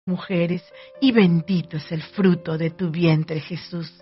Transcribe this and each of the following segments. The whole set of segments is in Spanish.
mujeres, y bendito es el fruto de tu vientre, Jesús.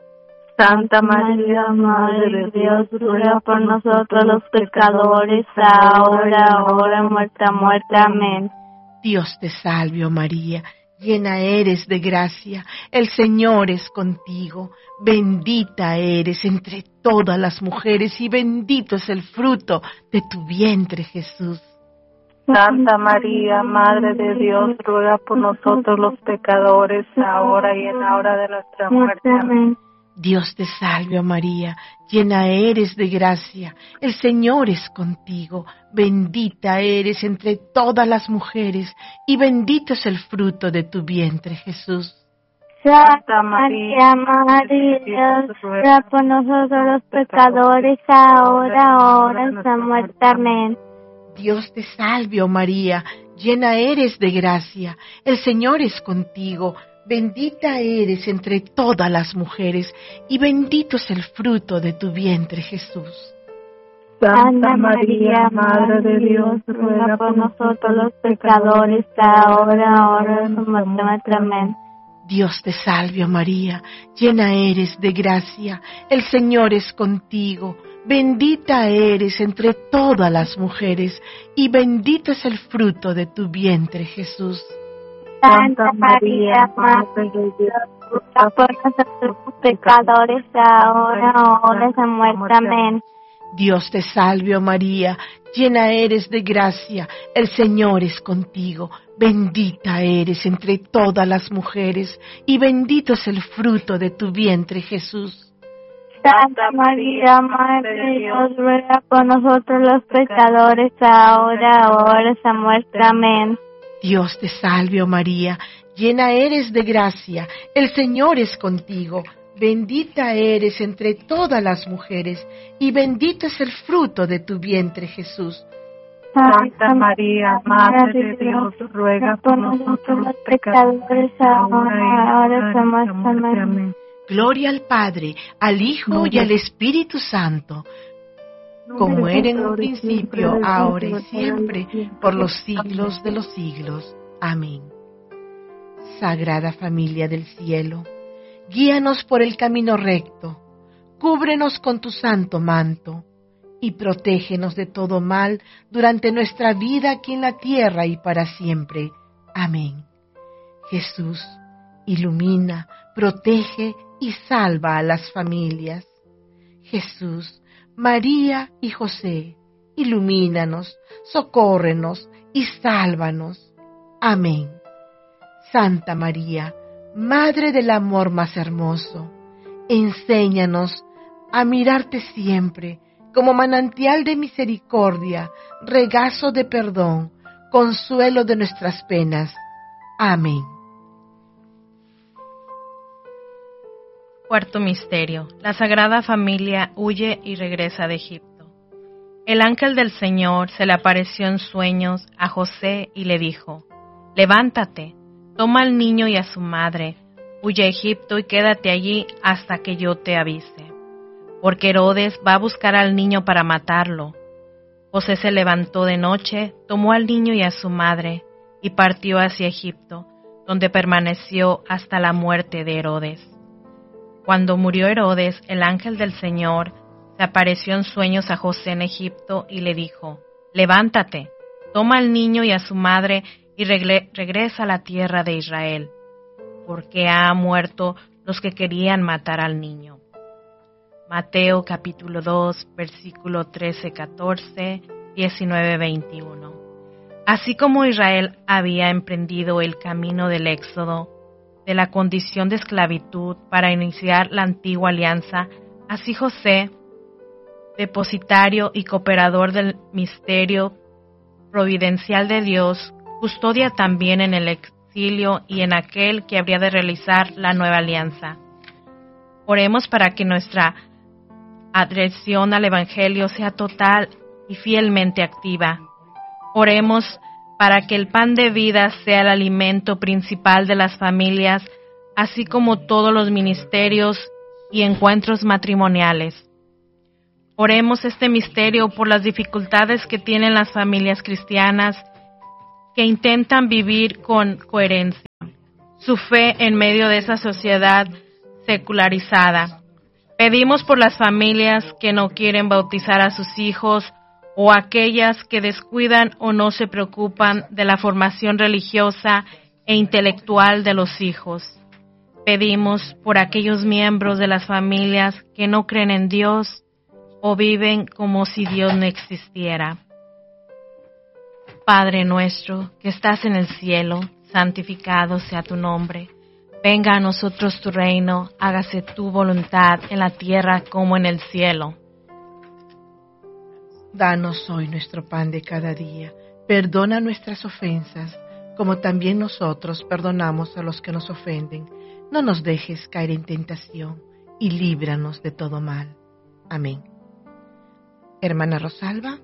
Santa María, Madre de Dios, ruega por nosotros los pecadores, ahora y nuestra muerte. Amén. Dios te salve, oh María, llena eres de gracia, el Señor es contigo, bendita eres entre todas las mujeres y bendito es el fruto de tu vientre, Jesús. Santa María, Madre de Dios, ruega por nosotros los pecadores, ahora y en la hora de nuestra muerte. Amén. Dios te salve, oh María, llena eres de gracia, el Señor es contigo, bendita eres entre todas las mujeres, y bendito es el fruto de tu vientre, Jesús. Santa María, Madre de Dios, ruega por nosotros los pecadores, ahora y en nuestra muerte. Amén. Dios te salve, oh María, llena eres de gracia, el Señor es contigo, bendita eres entre todas las mujeres, y bendito es el fruto de tu vientre, Jesús. Santa María, Madre de Dios, ruega por nosotros los pecadores, ahora y en nuestra muerte. Amén. Dios te salve, oh María, llena eres de gracia, el Señor es contigo, bendita eres entre todas las mujeres, y bendito es el fruto de tu vientre, Jesús. Santa María, Madre de Dios, ruega por nosotros los pecadores, ahora y en nuestra muerte. Amén. Dios te salve, oh María, llena eres de gracia, el Señor es contigo, bendita eres entre todas las mujeres, y bendito es el fruto de tu vientre, Jesús. Santa María, Madre de Dios, ruega por nosotros los pecadores, ahora y en nuestra muerte. Amén. Dios te salve, oh María, llena eres de gracia, el Señor es contigo, bendita eres entre todas las mujeres, y bendito es el fruto de tu vientre, Jesús. Santa María, Madre de Dios, ruega por nosotros los pecadores, ahora y en nuestra muerte. Amén. Gloria al Padre, al Hijo y al Espíritu Santo, como era en un principio, ahora y siempre, por los siglos de los siglos. Amén. Sagrada familia del cielo, guíanos por el camino recto, cúbrenos con tu santo manto, y protégenos de todo mal durante nuestra vida aquí en la tierra y para siempre. Amén. Jesús, ilumina, protege y salva a las familias. Jesús, María y José, ilumínanos, socórrenos y sálvanos. Amén. Santa María, Madre del amor más hermoso, enséñanos a mirarte siempre como manantial de misericordia, regazo de perdón, consuelo de nuestras penas. Amén. Cuarto misterio. La Sagrada Familia huye y regresa de Egipto. El ángel del Señor se le apareció en sueños a José y le dijo: «Levántate, toma al niño y a su madre, huye a Egipto y quédate allí hasta que yo te avise, porque Herodes va a buscar al niño para matarlo». José se levantó de noche, tomó al niño y a su madre y partió hacia Egipto, donde permaneció hasta la muerte de Herodes. Cuando murió Herodes, el ángel del Señor se apareció en sueños a José en Egipto y le dijo: «Levántate, toma al niño y a su madre y regresa a la tierra de Israel, porque ha muerto los que querían matar al niño». Mateo capítulo 2, versículo 13-14, 19-21. Así como Israel había emprendido el camino del éxodo, de la condición de esclavitud para iniciar la antigua alianza, así José, depositario y cooperador del misterio providencial de Dios, custodia también en el exilio y en aquel que habría de realizar la nueva alianza. Oremos para que nuestra adhesión al Evangelio sea total y fielmente activa. Oremos para que el pan de vida sea el alimento principal de las familias, así como todos los ministerios y encuentros matrimoniales. Oremos este misterio por las dificultades que tienen las familias cristianas que intentan vivir con coherencia. su fe en medio de esa sociedad secularizada. Pedimos por las familias que no quieren bautizar a sus hijos o aquellas que descuidan o no se preocupan de la formación religiosa e intelectual de los hijos. Pedimos por aquellos miembros de las familias que no creen en Dios o viven como si Dios no existiera. Padre nuestro, que estás en el cielo, santificado sea tu nombre. Venga a nosotros tu reino, hágase tu voluntad en la tierra como en el cielo. Danos hoy nuestro pan de cada día. Perdona nuestras ofensas, como también nosotros perdonamos a los que nos ofenden. No nos dejes caer en tentación y líbranos de todo mal. Amén. Hermana Rosalba.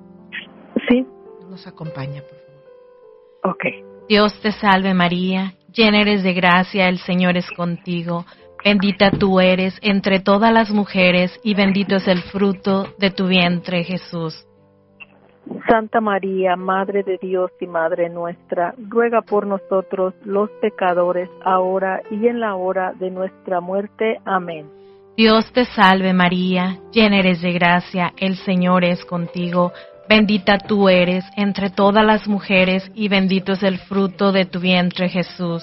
Sí. Nos acompaña, por favor. Ok. Dios te salve María, llena eres de gracia, el Señor es contigo. Bendita tú eres entre todas las mujeres y bendito es el fruto de tu vientre, Jesús. Santa María, Madre de Dios y Madre nuestra, ruega por nosotros los pecadores, ahora y en la hora de nuestra muerte. Amén. Dios te salve María, llena eres de gracia, el Señor es contigo. Bendita tú eres entre todas las mujeres y bendito es el fruto de tu vientre, Jesús.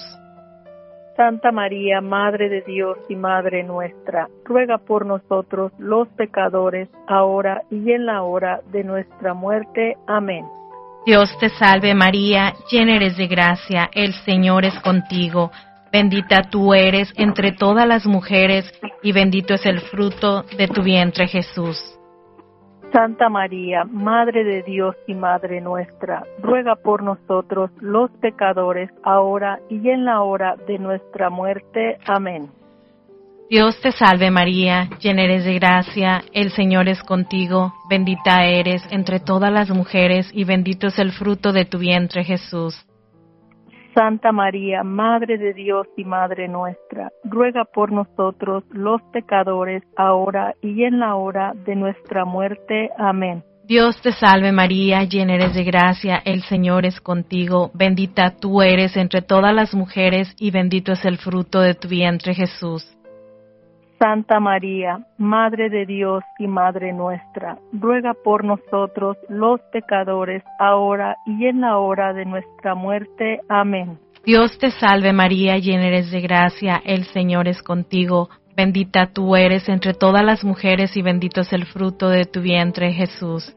Santa María, Madre de Dios y Madre nuestra, ruega por nosotros los pecadores, ahora y en la hora de nuestra muerte. Amén. Dios te salve María, llena eres de gracia, el Señor es contigo. Bendita tú eres entre todas las mujeres y bendito es el fruto de tu vientre, Jesús. Santa María, Madre de Dios y Madre nuestra, ruega por nosotros los pecadores, ahora y en la hora de nuestra muerte. Amén. Dios te salve María, llena eres de gracia, el Señor es contigo, bendita eres entre todas las mujeres y bendito es el fruto de tu vientre, Jesús. Santa María, Madre de Dios y Madre nuestra, ruega por nosotros los pecadores, ahora y en la hora de nuestra muerte. Amén. Dios te salve María, llena eres de gracia, el Señor es contigo, bendita tú eres entre todas las mujeres y bendito es el fruto de tu vientre, Jesús. Santa María, Madre de Dios y Madre nuestra, ruega por nosotros los pecadores, ahora y en la hora de nuestra muerte. Amén. Dios te salve María, llena eres de gracia, el Señor es contigo, bendita tú eres entre todas las mujeres y bendito es el fruto de tu vientre, Jesús.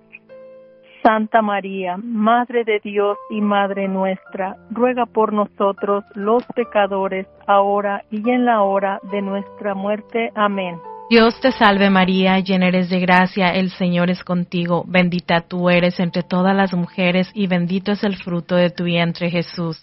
Santa María, Madre de Dios y Madre nuestra, ruega por nosotros los pecadores, ahora y en la hora de nuestra muerte. Amén. Dios te salve María, llena eres de gracia, el Señor es contigo, bendita tú eres entre todas las mujeres y bendito es el fruto de tu vientre, Jesús.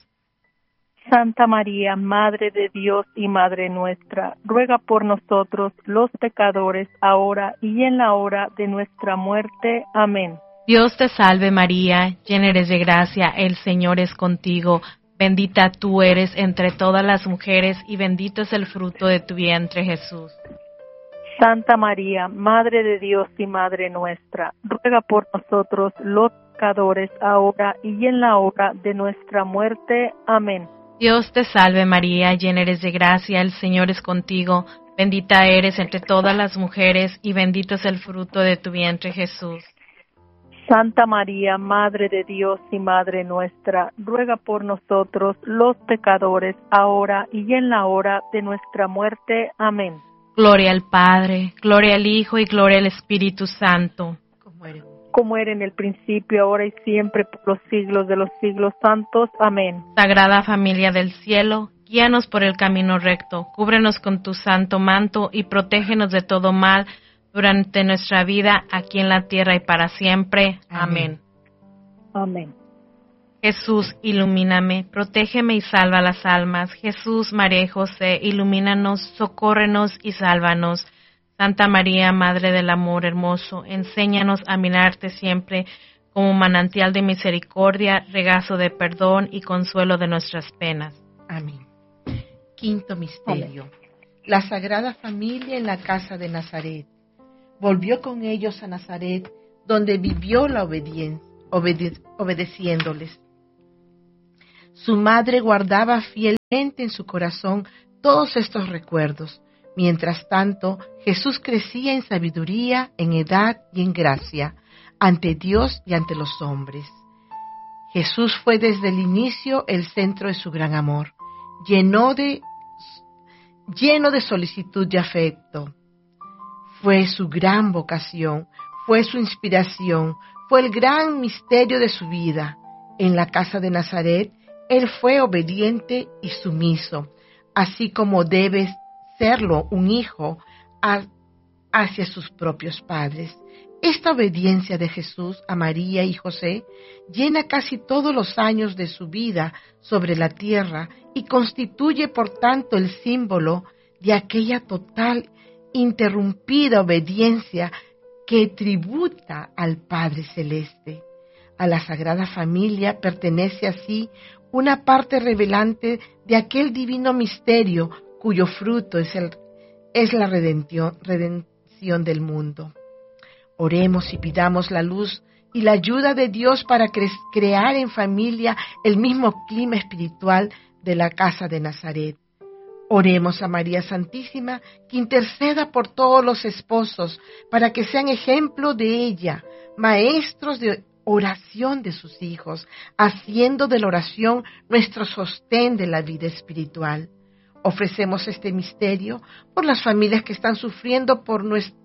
Santa María, Madre de Dios y Madre nuestra, ruega por nosotros los pecadores, ahora y en la hora de nuestra muerte. Amén. Dios te salve María, llena eres de gracia, el Señor es contigo, bendita tú eres entre todas las mujeres y bendito es el fruto de tu vientre, Jesús. Santa María, Madre de Dios y Madre nuestra, ruega por nosotros los pecadores, ahora y en la hora de nuestra muerte. Amén. Dios te salve María, llena eres de gracia, el Señor es contigo, bendita eres entre todas las mujeres y bendito es el fruto de tu vientre, Jesús. Santa María, Madre de Dios y Madre nuestra, ruega por nosotros los pecadores, ahora y en la hora de nuestra muerte. Amén. Gloria al Padre, gloria al Hijo y gloria al Espíritu Santo. Como era en el principio, ahora y siempre, por los siglos de los siglos santos. Amén. Sagrada familia del cielo, guíanos por el camino recto, cúbrenos con tu santo manto y protégenos de todo mal, durante nuestra vida aquí en la tierra y para siempre. Amén. Amén. Jesús, ilumíname, protégeme y salva las almas. Jesús, María y José, ilumínanos, socórrenos y sálvanos. Santa María, Madre del Amor Hermoso, enséñanos a mirarte siempre como manantial de misericordia, regazo de perdón y consuelo de nuestras penas. Amén. Quinto misterio. Amén. La Sagrada Familia en la casa de Nazaret. Volvió con ellos a Nazaret, donde vivió la obedeciéndoles. Su madre guardaba fielmente en su corazón todos estos recuerdos. Mientras tanto, Jesús crecía en sabiduría, en edad y en gracia, ante Dios y ante los hombres. Jesús fue desde el inicio el centro de su gran amor, lleno de solicitud y afecto. Fue su gran vocación, fue su inspiración, fue el gran misterio de su vida. En la casa de Nazaret, Él fue obediente y sumiso, así como debe serlo un hijo hacia sus propios padres. Esta obediencia de Jesús a María y José llena casi todos los años de su vida sobre la tierra y constituye por tanto el símbolo de aquella total, interrumpida obediencia que tributa al Padre Celeste. A la Sagrada Familia pertenece así una parte revelante de aquel divino misterio cuyo fruto es la redención del mundo. Oremos y pidamos la luz y la ayuda de Dios para crear en familia el mismo clima espiritual de la casa de Nazaret. Oremos a María Santísima, que interceda por todos los esposos, para que sean ejemplo de ella, maestros de oración de sus hijos, haciendo de la oración nuestro sostén de la vida espiritual. Ofrecemos este misterio por las familias que están sufriendo por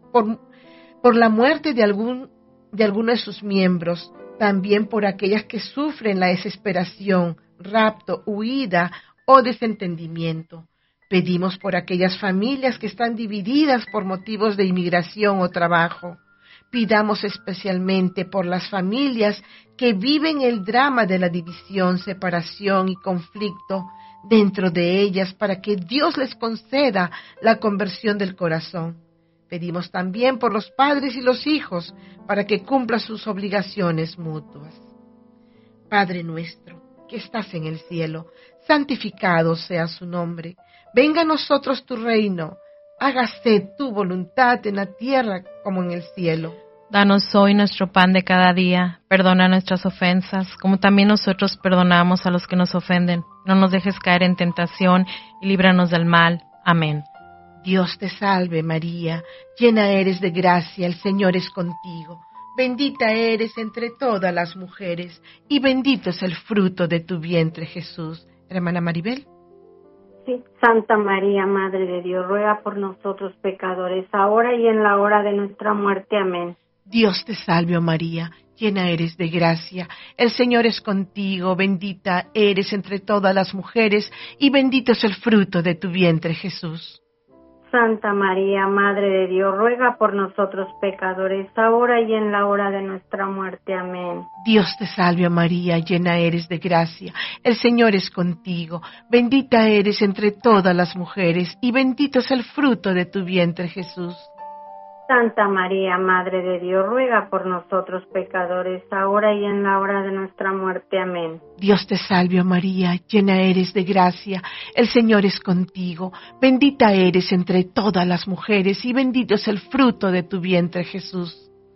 la muerte de alguno de sus miembros, también por aquellas que sufren la desesperación, rapto, huida o desentendimiento. Pedimos por aquellas familias que están divididas por motivos de inmigración o trabajo. Pidamos especialmente por las familias que viven el drama de la división, separación y conflicto dentro de ellas, para que Dios les conceda la conversión del corazón. Pedimos también por los padres y los hijos, para que cumplan sus obligaciones mutuas. Padre nuestro, que estás en el cielo, santificado sea su nombre. Venga a nosotros tu reino, hágase tu voluntad en la tierra como en el cielo. Danos hoy nuestro pan de cada día, perdona nuestras ofensas, como también nosotros perdonamos a los que nos ofenden. No nos dejes caer en tentación y líbranos del mal. Amén. Dios te salve María, llena eres de gracia, el Señor es contigo. Bendita eres entre todas las mujeres, y bendito es el fruto de tu vientre Jesús. Hermana Maribel. Sí, Santa María, Madre de Dios, ruega por nosotros pecadores, ahora y en la hora de nuestra muerte. Amén. Dios te salve, oh María, llena eres de gracia, el Señor es contigo, bendita eres entre todas las mujeres, y bendito es el fruto de tu vientre Jesús. Santa María, Madre de Dios, ruega por nosotros pecadores, ahora y en la hora de nuestra muerte. Amén. Dios te salve, oh María, llena eres de gracia, el Señor es contigo, bendita eres entre todas las mujeres, y bendito es el fruto de tu vientre Jesús. Santa María, Madre de Dios, ruega por nosotros pecadores, ahora y en la hora de nuestra muerte. Amén. Dios te salve, oh María, llena eres de gracia, el Señor es contigo, bendita eres entre todas las mujeres, y bendito es el fruto de tu vientre Jesús.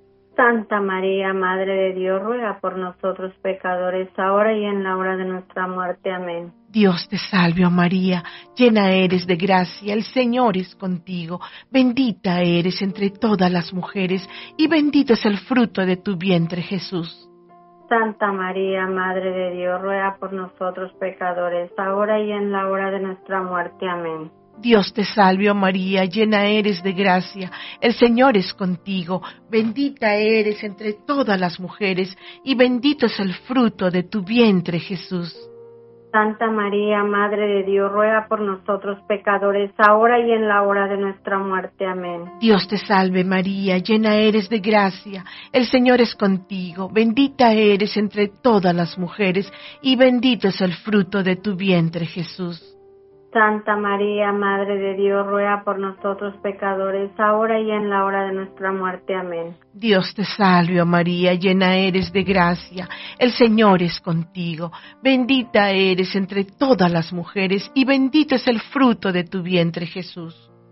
Santa María, Madre de Dios, ruega por nosotros pecadores, ahora y en la hora de nuestra muerte. Amén. Dios te salve, oh María, llena eres de gracia, el Señor es contigo, bendita eres entre todas las mujeres, y bendito es el fruto de tu vientre Jesús. Santa María, Madre de Dios, ruega por nosotros pecadores, ahora y en la hora de nuestra muerte. Amén. Dios te salve, oh María, llena eres de gracia, el Señor es contigo, bendita eres entre todas las mujeres, y bendito es el fruto de tu vientre Jesús. Santa María, Madre de Dios, ruega por nosotros pecadores, ahora y en la hora de nuestra muerte. Amén. Dios te salve María, llena eres de gracia, el Señor es contigo, bendita eres entre todas las mujeres, y bendito es el fruto de tu vientre Jesús. Santa María, Madre de Dios, ruega por nosotros pecadores, ahora y en la hora de nuestra muerte. Amén. Dios te salve, oh María, llena eres de gracia, el Señor es contigo, bendita eres entre todas las mujeres, y bendito es el fruto de tu vientre Jesús.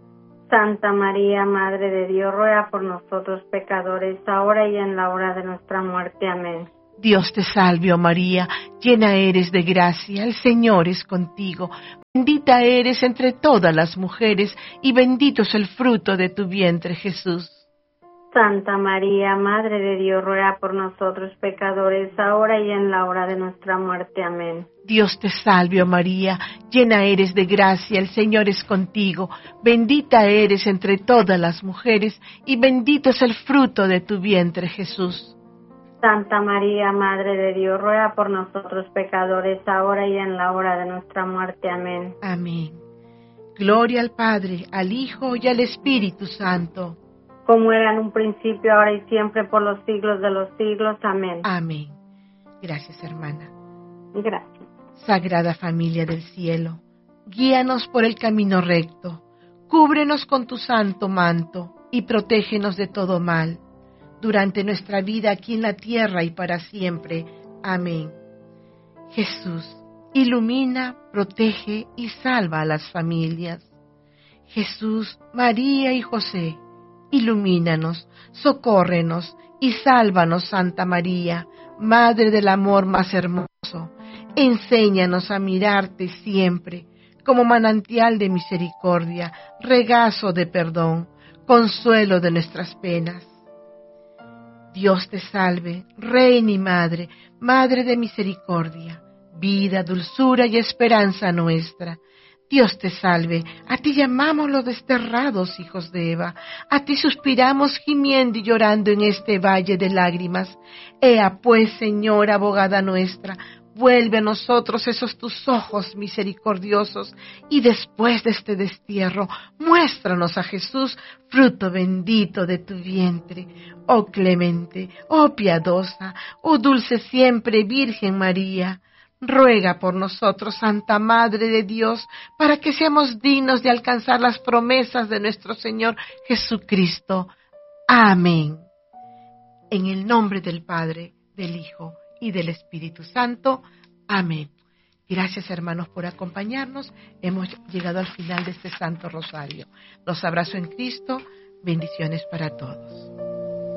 Santa María, Madre de Dios, ruega por nosotros pecadores, ahora y en la hora de nuestra muerte. Amén. Dios te salve, oh María, llena eres de gracia, el Señor es contigo. Bendita eres entre todas las mujeres, y bendito es el fruto de tu vientre, Jesús. Santa María, Madre de Dios, ruega por nosotros pecadores, ahora y en la hora de nuestra muerte. Amén. Dios te salve, oh María, llena eres de gracia, el Señor es contigo. Bendita eres entre todas las mujeres, y bendito es el fruto de tu vientre, Jesús. Santa María, Madre de Dios, ruega por nosotros pecadores, ahora y en la hora de nuestra muerte. Amén. Amén. Gloria al Padre, al Hijo y al Espíritu Santo. Como era en un principio, ahora y siempre, por los siglos de los siglos. Amén. Amén. Gracias, hermana. Gracias. Sagrada familia del cielo, guíanos por el camino recto, cúbrenos con tu santo manto y protégenos de todo mal, durante nuestra vida aquí en la tierra y para siempre. Amén. Jesús, ilumina, protege y salva a las familias. Jesús, María y José, ilumínanos, socórrenos y sálvanos, Santa María, Madre del amor más hermoso. Enséñanos a mirarte siempre como manantial de misericordia, regazo de perdón, consuelo de nuestras penas. Dios te salve, Reina y Madre, Madre de misericordia, vida, dulzura y esperanza nuestra. Dios te salve, a ti llamamos los desterrados hijos de Eva, a ti suspiramos gimiendo y llorando en este valle de lágrimas. Ea pues, Señora, abogada nuestra, vuelve a nosotros esos tus ojos misericordiosos, y después de este destierro, muéstranos a Jesús, fruto bendito de tu vientre. Oh clemente, oh piadosa, oh dulce siempre Virgen María, ruega por nosotros, Santa Madre de Dios, para que seamos dignos de alcanzar las promesas de nuestro Señor Jesucristo. Amén. En el nombre del Padre, del Hijo y del Espíritu Santo. Amén. Gracias, hermanos, por acompañarnos. Hemos llegado al final de este Santo Rosario. Los abrazo en Cristo. Bendiciones para todos.